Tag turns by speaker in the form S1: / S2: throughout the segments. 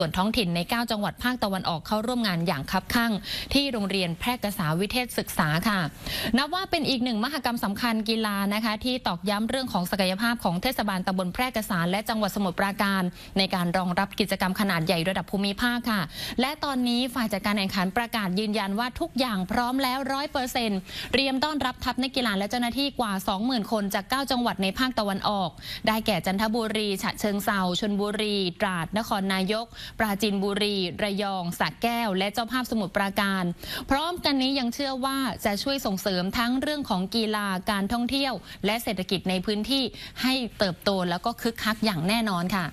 S1: ส่วนท้องถิ่นใน9จังหวัดภาคตะวันออกเข้าร่วมงานอย่างคับคั่งที่โรงเรียนแพร่กษาวิเทศศึกษาค่ะนับว่าเป็นอีกหนึ่งมหกรรมสำคัญกีฬานะคะที่ตอกย้ำเรื่องของศักยภาพของเทศบาลตำบลแพร่กษาและจังหวัดสมุทรปราการในการรองรับกิจกรรมขนาดใหญ่ระดับภูมิภาคค่ะและตอนนี้ฝ่ายจัดการแข่งขันประกาศยืนยันว่าทุกอย่างพร้อมแล้ว 100%เตรียมต้อนรับทัพนักกีฬาและเจ้าหน้าที่กว่า 20,000 คนจาก9จังหวัดในภาคตะวันออกได้แก่จันทบุรีฉะเชิงเทราชลบุรีตราดนครนายกปราจีนบุรีระยองสระแก้วและเจ้าภาพสมุทรปราการพร้อมกันนี้ยังเชื่อว่าจะช่วยส่งเสริมทั้งเรื่องของกีฬาการท่องเที่ยวและเศรษฐกิจในพื้นที่ให้เติบโตแล้วก็คึกคักอย่างแน่นอนค่ะ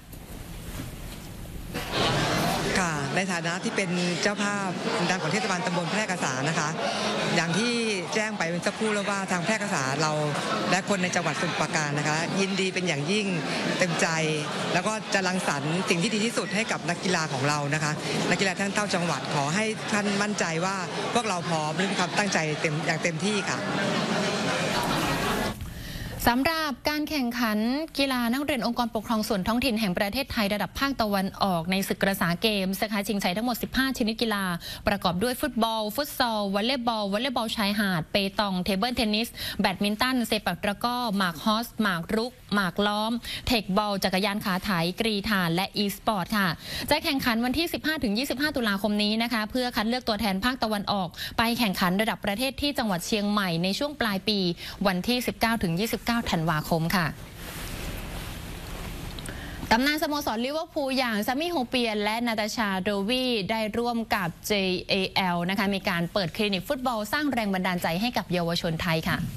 S2: ในฐานะที่เป็นเจ้าภาพด้านของเทศบาลตำบลแพร่กษานะคะอย่างที่แจ้งไปเป็นสักครู่แล้วว่าทางแพร่กษาเราและคนในจังหวัดสมุทรปราการนะคะยินดีเป็นอย่างยิ่งเต็มใจแล้วก็จะรังสรรค์สิ่งที่ดีที่สุดให้กับนักกีฬาของเรานะคะนักกีฬาทั้ง9จังหวัดขอให้ท่านมั่นใจว่าพวกเราพร้อมและมีความตั้งใจอย่างเต็มที่ค่ะ
S1: สำหรับการแข่งขันกีฬานักเรียนองค์กรปกครองส่วนท้องถิ่นแห่งประเทศไทยระดับภาคตะวันออกในศึกกระษาเกมส์นะคะชิงชัยทั้งหมด15ชนิดกีฬาประกอบด้วยฟุตบอลฟุตซอลวอลเลย์บอลชายหาดเปตองเทเบิลเทนนิสแบดมินตันเซปักตะกร้อหมากฮอสหมากรุกหมากล้อมเทคบอลจักรยานขาไถกรีฑาและอีสปอร์ตค่ะจะแข่งขันวันที่ 15-25 ตุลาคมนี้นะคะเพื่อคัดเลือกตัวแทนภาคตะวันออกไปแข่งขันระดับประเทศที่จังหวัดเชียงใหม่ในช่วงปลายปีวันที่ 19-29 ธันวาคมค่ะตำนานสโมสรลิเวอร์พูลอย่างซามิโฮเปียนและนาตาชาโดวีได้ร่วมกับ JAL นะคะมีการเปิดคลินิกฟุตบอลสร้างแรงบันดาลใจให้กับเยาวชนไทยค่ะ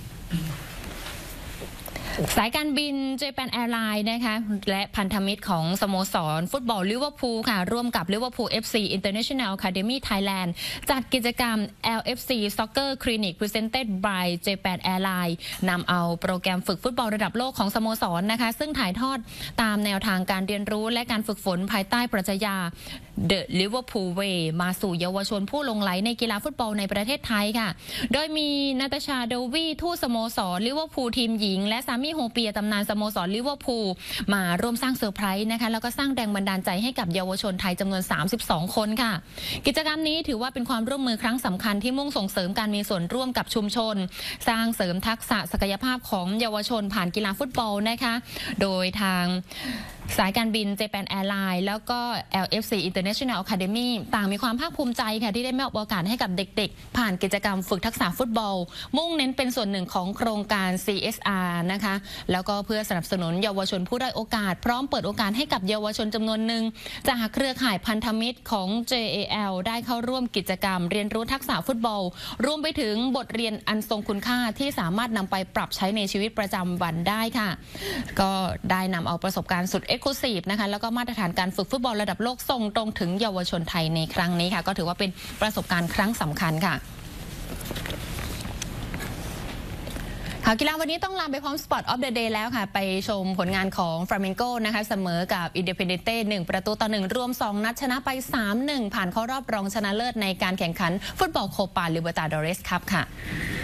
S1: สายการบินเจแปนแอร์ไลน์นะคะและพันธมิตรของสโมสรฟุตบอลลิเวอร์พูลค่ะร่วมกับลิเวอร์พูล FC International Academy Thailand จัดกิจกรรม LFC Soccer Clinic Presented by Japan Airlines นำเอาโปรแกรมฝึกฟุตบอลระดับโลกของสโมสรนะคะซึ่งถ่ายทอดตามแนวทางการเรียนรู้และการฝึกฝนภายใต้ปรัชญา The Liverpool Way มาสู่เยาวชนผู้หลงใหลในกีฬาฟุตบอลในประเทศไทยค่ะโดยมีนาตาชาโดวีทูตสโมสรลิเวอร์พูลทีมหญิงและซามิโฮเปียตำนานสโมสรลิเวอร์พูลมาร่วมสร้างเซอร์ไพรส์นะคะแล้วก็สร้างแรงบันดาลใจให้กับเยาวชนไทยจำนวน32คนค่ะกิจกรรมนี้ถือว่าเป็นความร่วมมือครั้งสำคัญที่มุ่งส่งเสริมการมีส่วนร่วมกับชุมชนสร้างเสริมทักษะศักยภาพของเยาวชนผ่านกีฬาฟุตบอลนะคะโดยทางสายการบิน Japan Airlines แล้วก็ LFC International Academy ต่างมีความภาคภูมิใจค่ะที่ได้มอบโอกาสให้กับเด็กๆผ่านกิจกรรมฝึกทักษะฟุตบอลมุ่งเน้นเป็นส่วนหนึ่งของโครงการ CSR นะคะแล้วก็เพื่อสนับสนุนเยาวชนผู้ด้อยโอกาสพร้อมเปิดโอกาสให้กับเยาวชนจำนวนหนึ่งจากเครือข่ายพันธมิตรของ JAL ได้เข้าร่วมกิจกรรมเรียนรู้ทักษะฟุตบอลรวมไปถึงบทเรียนอันทรงคุณค่าที่สามารถนำไปปรับใช้ในชีวิตประจำวันได้ค่ะก็ได้นำเอาประสบการณ์สุดExclusive นะคะแล้วก็มาตรฐานการฝึกฟุตบอลระดับโลกส่งตรงถึงเยาวชนไทยในครั้งนี้ค่ะก็ถือว่าเป็นประสบการณ์ครั้งสำคัญค่ะข่าวกีฬาวันนี้ต้องลาไปพร้อม Sport of the Day แล้วค่ะไปชมผลงานของฟลาเมงโกนะคะเสมอกับอินเดเพนเดนเต้1-1รวม2นัดชนะไป 3-1 ผ่านเข้ารอบรองชนะเลิศในการแข่งขันฟุตบอลโคปาลิเบอร์ตาดอเรสคัพค่ะ